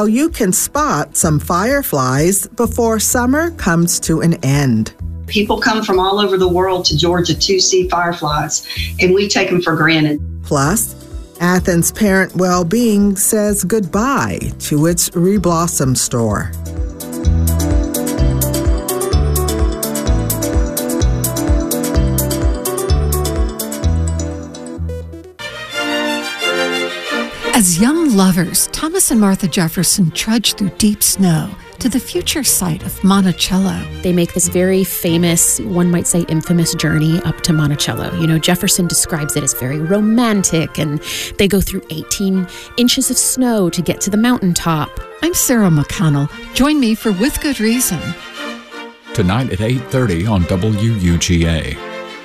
how you can spot some fireflies before summer comes to an end. People come from all over the world to Georgia to see fireflies, and we take them for granted. Plus, Athens Parent Wellbeing says goodbye to its Reblossom store. As young lovers, Thomas and Martha Jefferson trudge through deep snow to the future site of Monticello. They make this very famous, one might say infamous journey up to Monticello. You know, Jefferson describes it as very romantic, and they go through 18 inches of snow to get to the mountaintop. I'm Sarah McConnell. Join me for With Good Reason. Tonight at 8:30 on WUGA.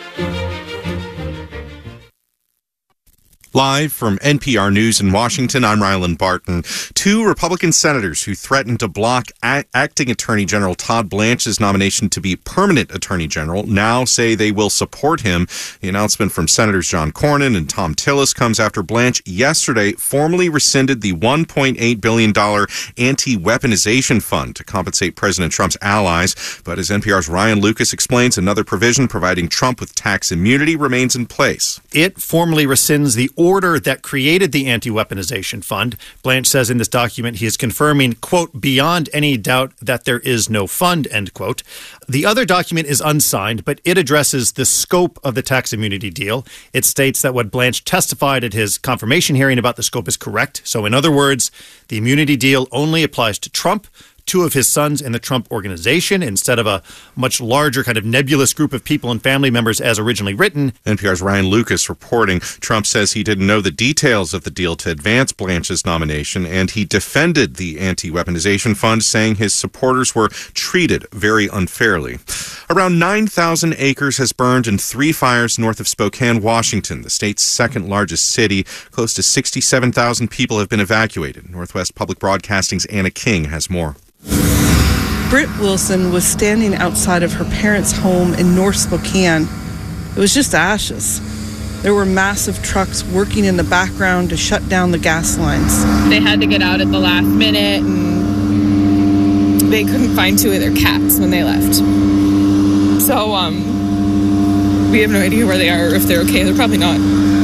Live from NPR News in Washington, I'm Ryland Barton. Two Republican senators who threatened to block acting Attorney General Todd Blanche's nomination to be permanent Attorney General now say they will support him. The announcement from Senators John Cornyn and Thom Tillis comes after Blanche yesterday formally rescinded the $1.8 billion anti-weaponization fund to compensate President Trump's allies. But as NPR's Ryan Lucas explains, another provision providing Trump with tax immunity remains in place. It formally rescinds the order that created the anti-weaponization fund. Blanche says in this document he is confirming, quote, beyond any doubt that there is no fund, end quote. The other document is unsigned, but it addresses the scope of the tax immunity deal. It states that what Blanche testified at his confirmation hearing about the scope is correct. So in other words, the immunity deal only applies to Trump, two of his sons in the Trump organization, instead of a much larger kind of nebulous group of people and family members as originally written. NPR's Ryan Lucas reporting Trump says he didn't know the details of the deal to advance Blanche's nomination, and he defended the anti-weaponization fund, saying his supporters were treated very unfairly. Around 9,000 acres has burned in 3 fires north of Spokane, Washington, the state's second largest city. Close to 67,000 people have been evacuated. Northwest Public Broadcasting's Anna King has more. Britt Wilson was standing outside of her parents' home in North Spokane. It was just ashes. There were massive trucks working in the background to shut down the gas lines. They had to get out at the last minute, and they couldn't find 2 of their cats when they left. So, we have no idea where they are or if they're okay. They're probably not.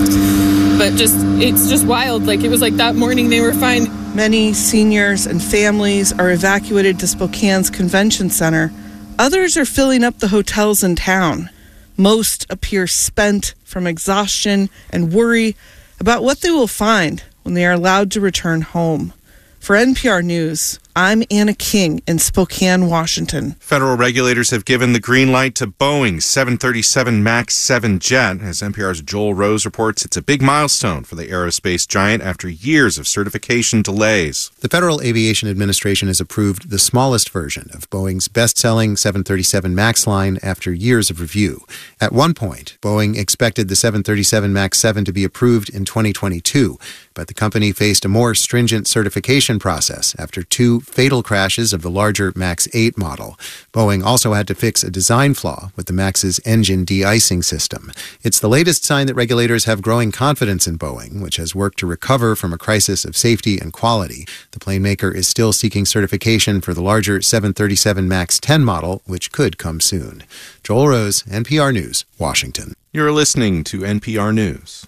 But it's just wild. Like, it was like that morning they were fine. Many seniors and families are evacuated to Spokane's convention center. Others are filling up the hotels in town. Most appear spent from exhaustion and worry about what they will find when they are allowed to return home. For NPR News, I'm Anna King in Spokane, Washington. Federal regulators have given the green light to Boeing's 737 MAX 7 jet. As NPR's Joel Rose reports, it's a big milestone for the aerospace giant after years of certification delays. The Federal Aviation Administration has approved the smallest version of Boeing's best-selling 737 MAX line after years of review. At one point, Boeing expected the 737 MAX 7 to be approved in 2022, but the company faced a more stringent certification process after 2 fatal crashes of the larger MAX 8 model. Boeing also had to fix a design flaw with the MAX's engine de-icing system. It's the latest sign that regulators have growing confidence in Boeing, which has worked to recover from a crisis of safety and quality. The plane maker is still seeking certification for the larger 737 MAX 10 model, which could come soon. Joel Rose, NPR News, Washington. You're listening to NPR News.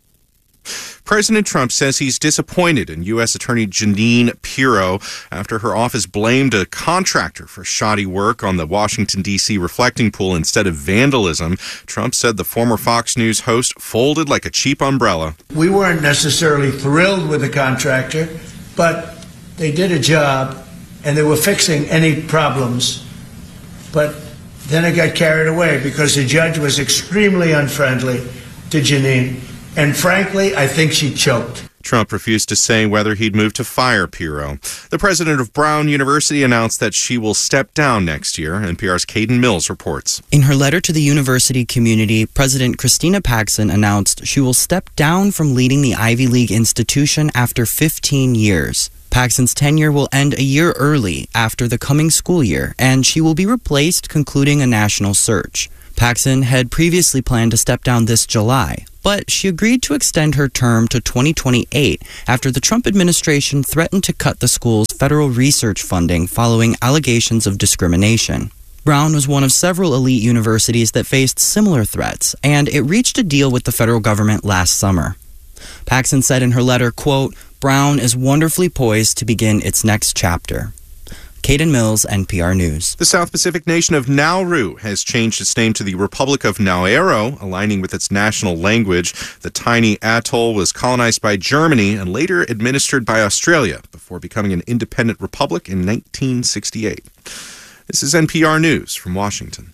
President Trump says he's disappointed in U.S. Attorney Jeanine Pirro after her office blamed a contractor for shoddy work on the Washington, D.C. reflecting pool instead of vandalism. Trump said the former Fox News host folded like a cheap umbrella. We weren't necessarily thrilled with the contractor, but they did a job and they were fixing any problems. But then it got carried away because the judge was extremely unfriendly to Jeanine. And frankly, I think she choked. Trump refused to say whether he'd move to fire Pirro. The president of Brown University announced that she will step down next year. NPR's Caden Mills reports. In her letter to the university community, President Christina Paxson announced she will step down from leading the Ivy League institution after 15 years. Paxson's tenure will end a year early after the coming school year, and she will be replaced, concluding a national search. Paxson had previously planned to step down this July, but she agreed to extend her term to 2028 after the Trump administration threatened to cut the school's federal research funding following allegations of discrimination. Brown was one of several elite universities that faced similar threats, and it reached a deal with the federal government last summer. Paxson said in her letter, quote, "Brown is wonderfully poised to begin its next chapter." Caden Mills, NPR News. The South Pacific nation of Nauru has changed its name to the Republic of Nauru, aligning with its national language. The tiny atoll was colonized by Germany and later administered by Australia before becoming an independent republic in 1968. This is NPR News from Washington.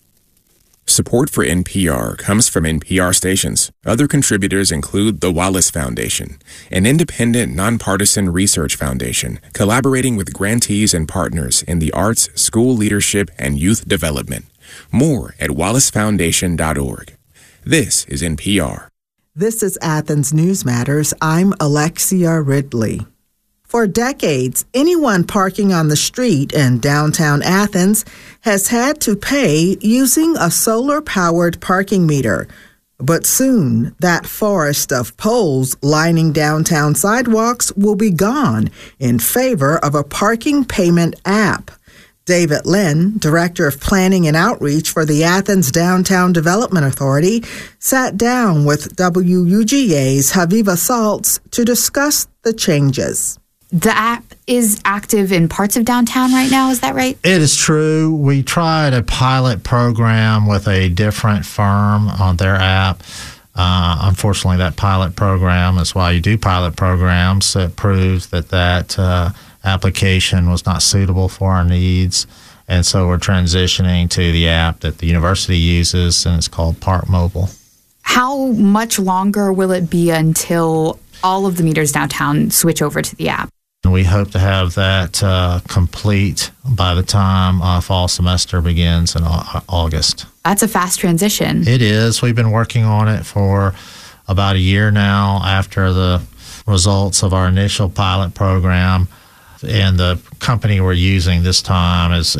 Support for NPR comes from NPR stations. Other contributors include the Wallace Foundation, an independent, nonpartisan research foundation collaborating with grantees and partners in the arts, school leadership, and youth development. More at wallacefoundation.org. This is NPR. This is Athens News Matters. I'm Alexia Ridley. For decades, anyone parking on the street in downtown Athens has had to pay using a solar-powered parking meter. But soon, that forest of poles lining downtown sidewalks will be gone in favor of a parking payment app. David Lynn, Director of Planning and Outreach for the Athens Downtown Development Authority, sat down with WUGA's Haviva Saltz to discuss the changes. The app is active in parts of downtown right now, is that right? It is true. We tried a pilot program with a different firm on their app. Unfortunately, that pilot program is why you do pilot programs. It proves that application was not suitable for our needs. And so we're transitioning to the app that the university uses, and it's called Park Mobile. How much longer will it be until all of the meters downtown switch over to the app? We hope to have that complete by the time fall semester begins in August. That's a fast transition. It is. We've been working on it for about a year now after the results of our initial pilot program. And the company we're using this time is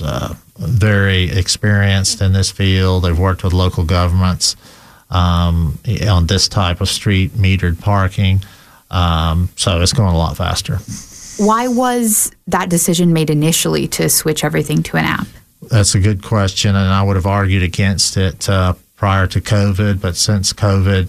very experienced in this field. They've worked with local governments on this type of street metered parking. So it's going a lot faster. Why was that decision made initially to switch everything to an app? That's a good question, and I would have argued against it prior to COVID. But since COVID,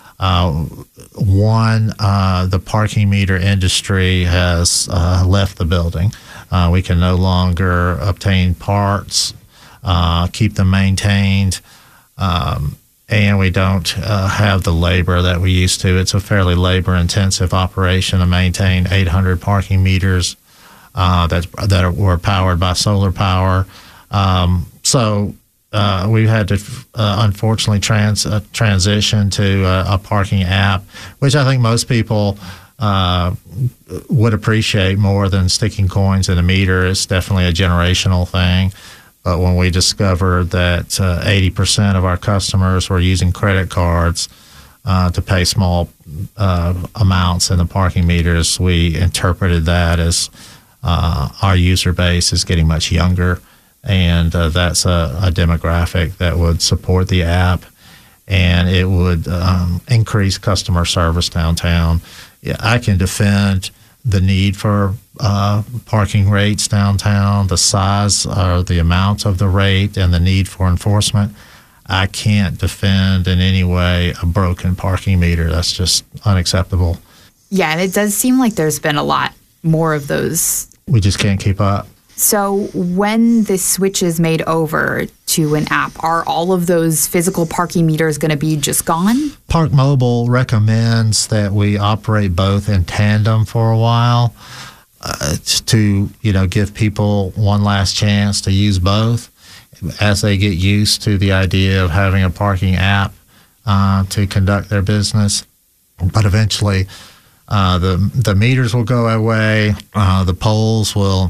the parking meter industry has left the building. We can no longer obtain parts, keep them maintained, and we don't have the labor that we used to. It's a fairly labor-intensive operation to maintain 800 parking meters that were powered by solar power. So we've had to, unfortunately, transition to a parking app, which I think most people would appreciate more than sticking coins in a meter. It's definitely a generational thing. But when we discovered that 80% of our customers were using credit cards to pay small amounts in the parking meters, we interpreted that as our user base is getting much younger, and that's a demographic that would support the app, and it would increase customer service downtown. Yeah, I can defend the need for parking rates downtown, the size or the amount of the rate, and the need for enforcement. I can't defend in any way a broken parking meter. That's just unacceptable. Yeah, and it does seem like there's been a lot more of those. We just can't keep up. So when this switch is made over to an app, are all of those physical parking meters going to be just gone? Park Mobile recommends that we operate both in tandem for a while to give people one last chance to use both as they get used to the idea of having a parking app to conduct their business. But eventually the meters will go away, the poles will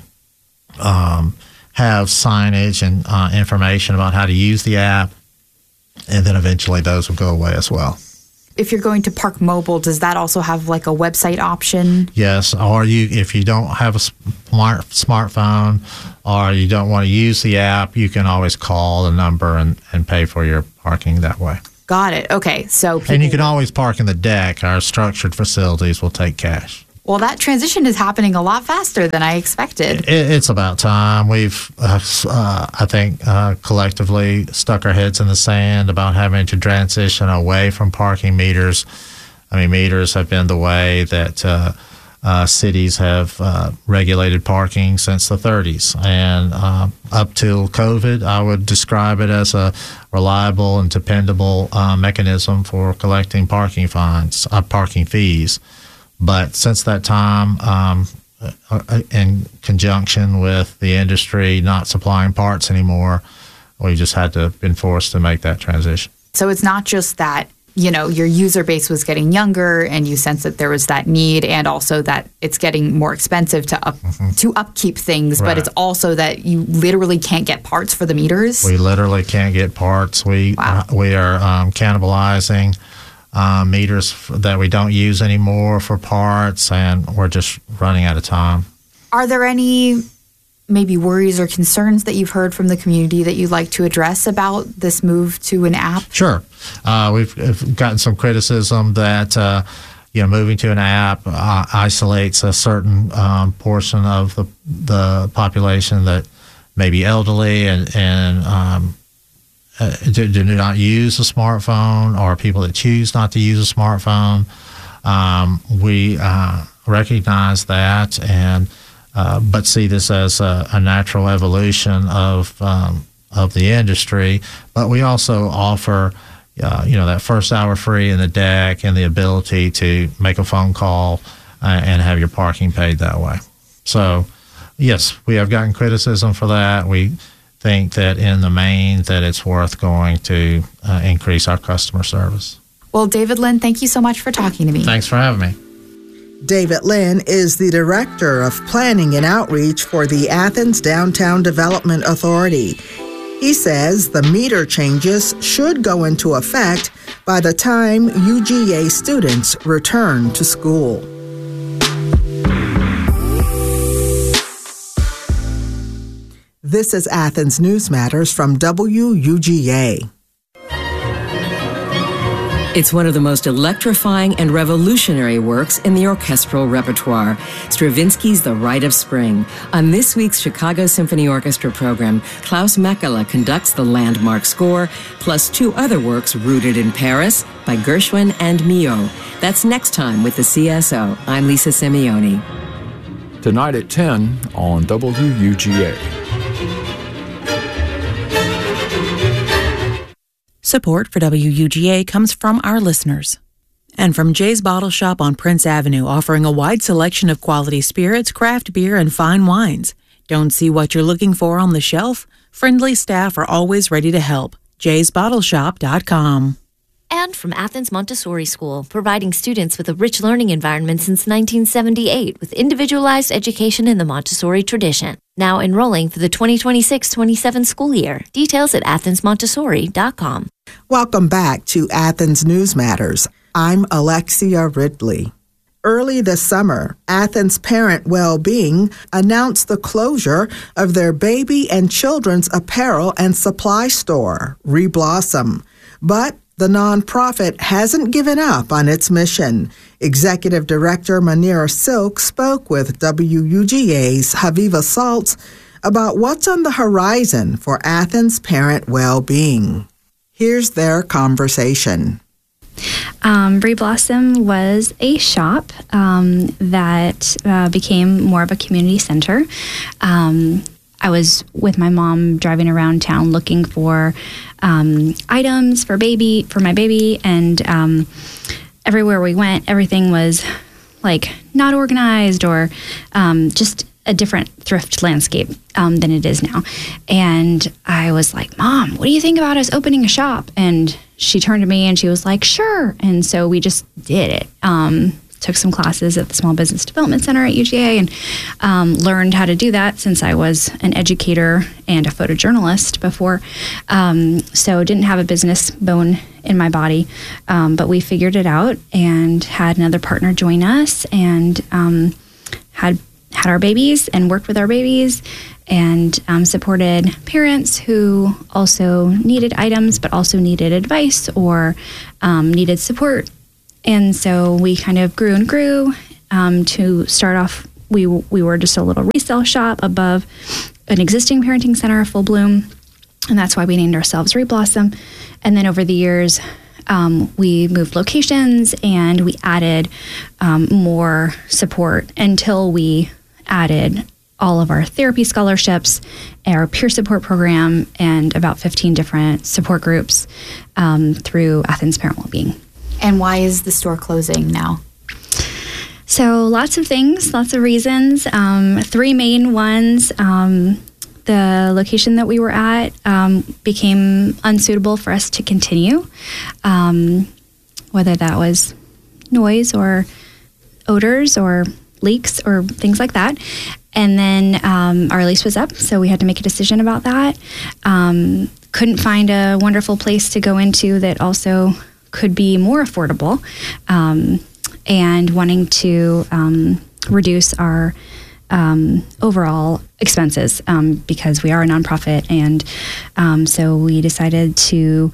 have signage and information about how to use the app, and then eventually those will go away as well. If you're going to Park Mobile, does that also have like a website option? Yes, or if you don't have a smartphone or you don't want to use the app, you can always call the number and pay for your parking that way. Got it. Okay. So and you can always park in the deck. Our structured facilities will take cash. Well, that transition is happening a lot faster than I expected. It's about time. We've, I think, collectively stuck our heads in the sand about having to transition away from parking meters. I mean, meters have been the way that cities have regulated parking since the 30s. And up till COVID, I would describe it as a reliable and dependable mechanism for collecting parking fees. But since that time, in conjunction with the industry not supplying parts anymore, we just been forced to make that transition. So it's not just that, your user base was getting younger and you sense that there was that need, and also that it's getting more expensive to upkeep things, right. But it's also that you literally can't get parts for the meters. We literally can't get parts. We are cannibalizing meters that we don't use anymore for parts, and we're just running out of time. Are there any maybe worries or concerns that you've heard from the community that you'd like to address about this move to an app? Sure. We've gotten some criticism that moving to an app isolates a certain portion of the population that may be elderly and do not use a smartphone, or people that choose not to use a smartphone. We recognize that, but see this as a natural evolution of the industry. But we also offer, that first hour free in the deck and the ability to make a phone call and have your parking paid that way. So, yes, we have gotten criticism for that. We think that in the main that it's worth going to increase our customer service. Well, David Lynn, thank you so much for talking to me. Thanks for having me. David Lynn is the Director of Planning and Outreach for the Athens Downtown Development Authority. He says the meter changes should go into effect by the time UGA students return to school. This is Athens News Matters from WUGA. It's one of the most electrifying and revolutionary works in the orchestral repertoire, Stravinsky's The Rite of Spring. On this week's Chicago Symphony Orchestra program, Klaus Mekala conducts the landmark score, plus two other works rooted in Paris by Gershwin and Milhaud. That's next time with the CSO. I'm Lisa Simeone. Tonight at 10 on WUGA. Support for WUGA comes from our listeners. And from Jay's Bottle Shop on Prince Avenue, offering a wide selection of quality spirits, craft beer, and fine wines. Don't see what you're looking for on the shelf? Friendly staff are always ready to help. jaysbottleshop.com. And from Athens Montessori School, providing students with a rich learning environment since 1978 with individualized education in the Montessori tradition. Now enrolling for the 2026-27 school year. Details at athensmontessori.com. Welcome back to Athens News Matters. I'm Alexia Ridley. Early this summer, Athens Parent Wellbeing announced the closure of their baby and children's apparel and supply store, Reblossom. But the nonprofit hasn't given up on its mission. Executive Director Manira Silk spoke with WUGA's Haviva Saltz about what's on the horizon for Athens Parent Wellbeing. Here's their conversation. Reblossom was a shop that became more of a community center. I was with my mom driving around town looking for items for my baby, and everywhere we went, everything was like not organized or just a different thrift landscape than it is now. And I was like, Mom, what do you think about us opening a shop? And she turned to me and she was like, sure. And so we just did it. Took some classes at the Small Business Development Center at UGA and learned how to do that since I was an educator and a photojournalist before. So didn't have a business bone in my body, but we figured it out and had another partner join us and had had our babies and worked with our babies and supported parents who also needed items but also needed advice or needed support. And so we kind of grew and grew. To start off, we were just a little resale shop above an existing parenting center, Full Bloom, and that's why we named ourselves Reblossom. And then over the years, we moved locations and we added more support until we added all of our therapy scholarships, our peer support program, and about 15 different support groups through Athens Parent Wellbeing. And why is the store closing now? So lots of things, lots of reasons. 3 main ones. The location that we were at became unsuitable for us to continue, whether that was noise or odors or leaks or things like that. And then our lease was up, so we had to make a decision about that. Couldn't find a wonderful place to go into that also could be more affordable, and wanting to reduce our overall expenses because we are a nonprofit. And so we decided to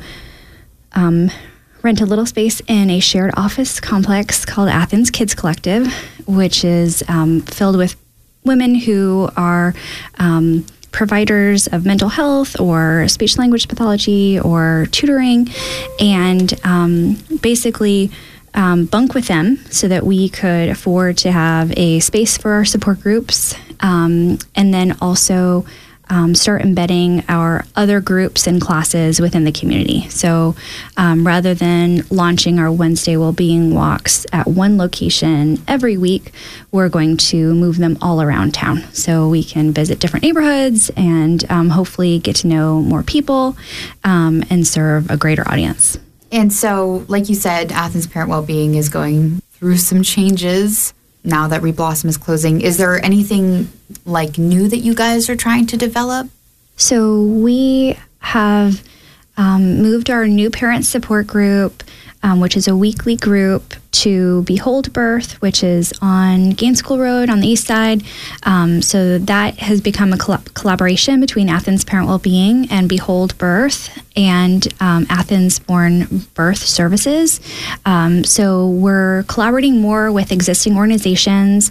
rent a little space in a shared office complex called Athens Kids Collective, which is filled with women who are providers of mental health or speech language pathology or tutoring, and basically bunk with them so that we could afford to have a space for our support groups, and then also start embedding our other groups and classes within the community. So rather than launching our Wednesday Wellbeing Walks at one location every week, we're going to move them all around town so we can visit different neighborhoods and hopefully get to know more people and serve a greater audience. And so, like you said, Athens Parent Wellbeing is going through some changes now that Reblossom is closing. Is there anything like new that you guys are trying to develop? So we have moved our new parent support group, which is a weekly group, to Behold Birth, which is on Gaines School Road on the east side. So that has become a collaboration between Athens Parent Wellbeing and Behold Birth and Athens Born Birth Services. So we're collaborating more with existing organizations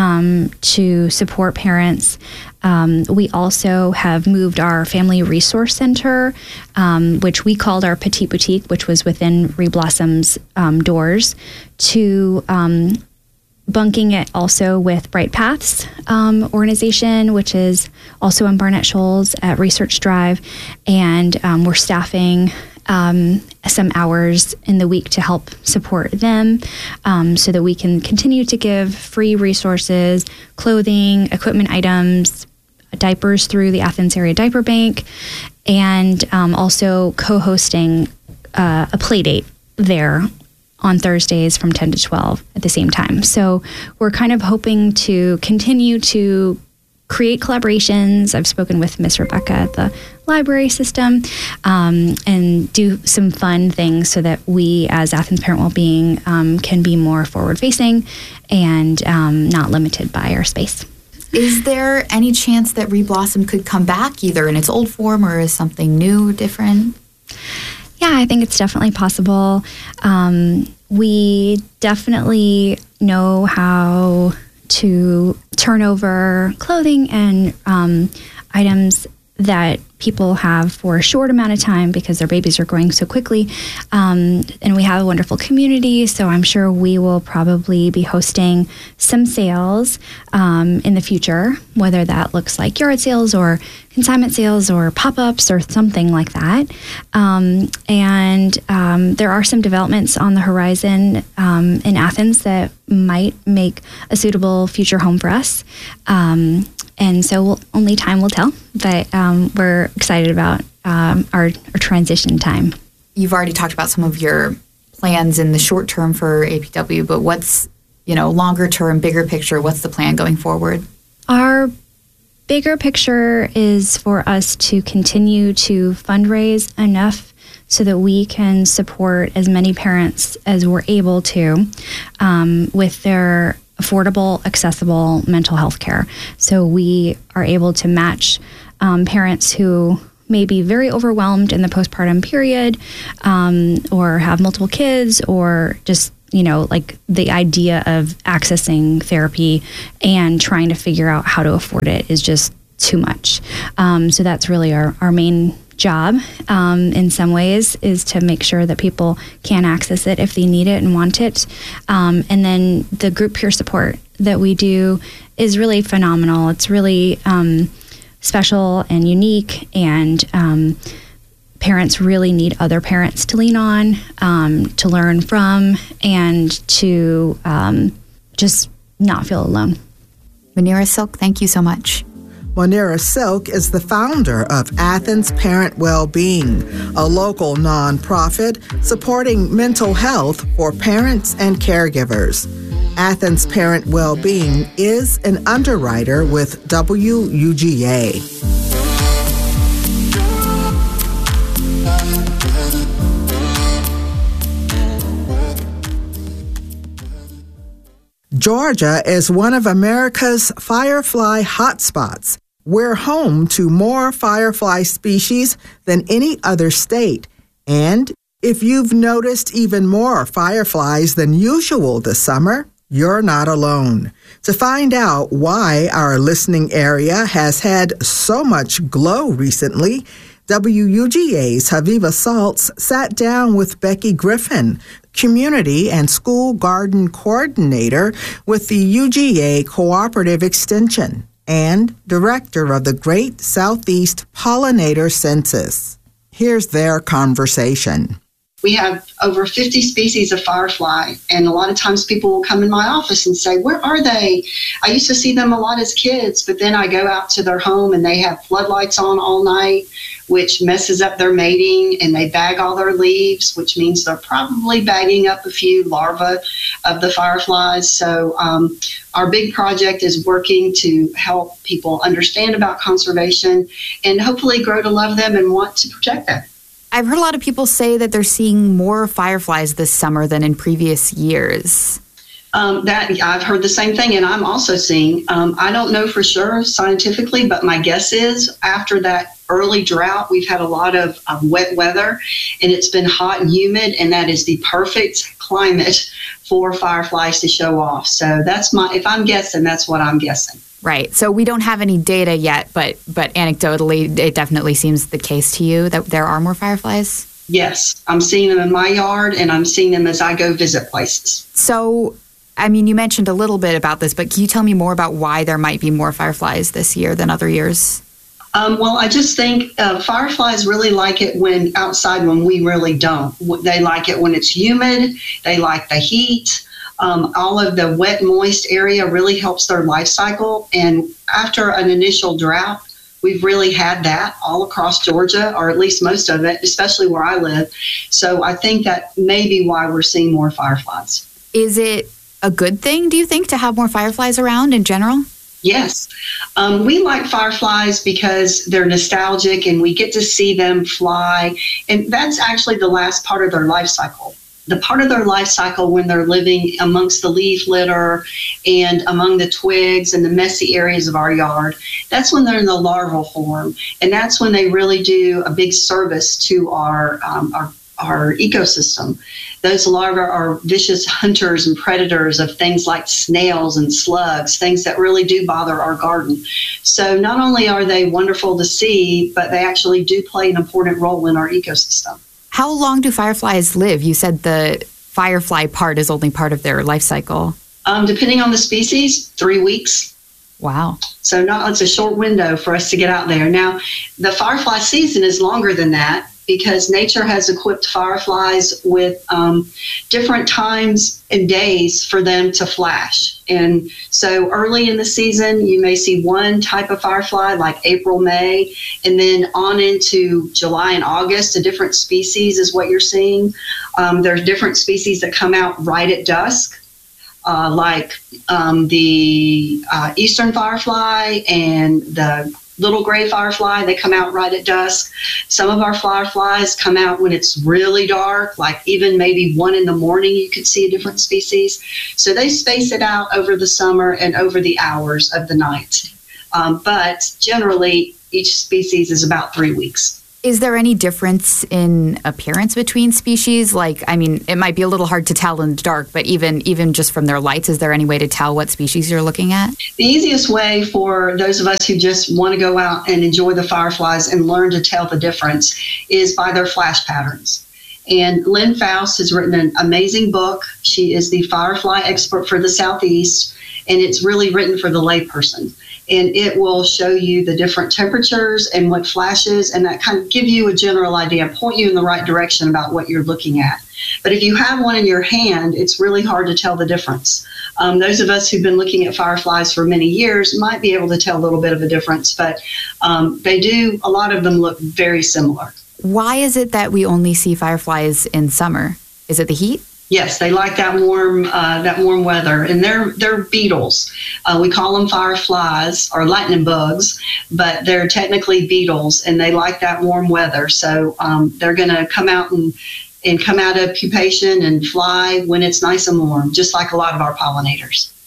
to support parents. We also have moved our Family Resource Center, which we called our Petite Boutique, which was within Reblossom's doors, to bunking it also with Bright Paths organization, which is also in Barnett Shoals at Research Drive. And we're staffing some hours in the week to help support them so that we can continue to give free resources, clothing, equipment items, diapers through the Athens Area Diaper Bank, and also co-hosting a play date there on Thursdays from 10 to 12 at the same time. So we're kind of hoping to continue to create collaborations. I've spoken with Miss Rebecca at the library system and do some fun things so that we as Athens Parent Wellbeing can be more forward-facing and not limited by our space. Is there any chance that Reblossom could come back either in its old form or as something new, different? Yeah, I think it's definitely possible. We definitely know how to turn over clothing and items that people have for a short amount of time because their babies are growing so quickly. And we have a wonderful community, so I'm sure we will probably be hosting some sales in the future, whether that looks like yard sales or consignment sales or pop-ups or something like that. And there are some developments on the horizon in Athens that might make a suitable future home for us. And so only time will tell, but we're excited about our transition time. You've already talked about some of your plans in the short term for APW, but what's, longer term, bigger picture, what's the plan going forward? Our bigger picture is for us to continue to fundraise enough so that we can support as many parents as we're able to with their affordable, accessible mental health care. So we are able to match parents who may be very overwhelmed in the postpartum period, or have multiple kids, or just, like the idea of accessing therapy and trying to figure out how to afford it is just too much. So that's really our main job in some ways, is to make sure that people can access it if they need it and want it. And then the group peer support that we do is really phenomenal. It's really special and unique, and parents really need other parents to lean on, to learn from, and to just not feel alone. Manira Silk, thank you so much. Manira Silk is the founder of Athens Parent Wellbeing, a local nonprofit supporting mental health for parents and caregivers. Athens Parent Wellbeing is an underwriter with WUGA. Georgia is one of America's firefly hotspots. We're home to more firefly species than any other state. And if you've noticed even more fireflies than usual this summer, you're not alone. To find out why our listening area has had so much glow recently, WUGA's Haviva Saltz sat down with Becky Griffin, Community and School Garden Coordinator with the UGA Cooperative Extension and Director of the Great Southeast Pollinator Census. Here's their conversation. We have over 50 species of firefly, and a lot of times people will come in my office and say, where are they? I used to see them a lot as kids, but then I go out to their home and they have floodlights on all night, which messes up their mating, and they bag all their leaves, which means they're probably bagging up a few larvae of the fireflies. So our big project is working to help people understand about conservation and hopefully grow to love them and want to protect them. I've heard a lot of people say that they're seeing more fireflies this summer than in previous years. That I've heard the same thing, and I'm also seeing. I don't know for sure scientifically, but my guess is after that early drought, we've had a lot of wet weather, and it's been hot and humid, and that is the perfect climate for fireflies to show off. So if I'm guessing, that's what I'm guessing. Right. So we don't have any data yet, but anecdotally, it definitely seems the case to you that there are more fireflies? Yes. I'm seeing them in my yard, and I'm seeing them as I go visit places. So, I mean, you mentioned a little bit about this, but can you tell me more about why there might be more fireflies this year than other years? Well, I just think fireflies really like it when outside when we really don't. They like it when it's humid. They like the heat. All of the wet, moist area really helps their life cycle. And after an initial drought, we've really had that all across Georgia, or at least most of it, especially where I live. So I think that may be why we're seeing more fireflies. Is it a good thing, do you think, to have more fireflies around in general? Yes. We like fireflies because they're nostalgic and we get to see them fly. And that's actually the last part of their life cycle. The part of their life cycle when they're living amongst the leaf litter and among the twigs and the messy areas of our yard, that's when they're in the larval form. And that's when they really do a big service to our ecosystem. Those larvae are vicious hunters and predators of things like snails and slugs, things that really do bother our garden. So not only are they wonderful to see, but they actually do play an important role in our ecosystem. How long do fireflies live? You said the firefly part is only part of their life cycle. Depending on the species, 3 weeks. Wow. So it's a short window for us to get out there. Now, the firefly season is longer than that because nature has equipped fireflies with different times and days for them to flash. And so early in the season, you may see one type of firefly like April, May, and then on into July and August, a different species is what you're seeing. There's different species that come out right at dusk. Like the eastern firefly and the little gray firefly, they come out right at dusk. Some of our fireflies come out when it's really dark, like even maybe 1 a.m. you could see a different species. So they space it out over the summer and over the hours of the night. But generally, each species is about 3 weeks. Is there any difference in appearance between species? Like, I mean, it might be a little hard to tell in the dark, but even just from their lights, is there any way to tell what species you're looking at? The easiest way for those of us who just want to go out and enjoy the fireflies and learn to tell the difference is by their flash patterns. And Lynn Faust has written an amazing book. She is the firefly expert for the Southeast, and it's really written for the layperson. And it will show you the different temperatures and what flashes, and that kind of give you a general idea, point you in the right direction about what you're looking at. But if you have one in your hand, it's really hard to tell the difference. Those of us who've been looking at fireflies for many years might be able to tell a little bit of a difference, but a lot of them look very similar. Why is it that we only see fireflies in summer? Is it the heat? Yes, they like that warm weather, and they're beetles. We call them fireflies or lightning bugs, but they're technically beetles, and they like that warm weather. So they're going to come out and come out of pupation and fly when it's nice and warm, just like a lot of our pollinators.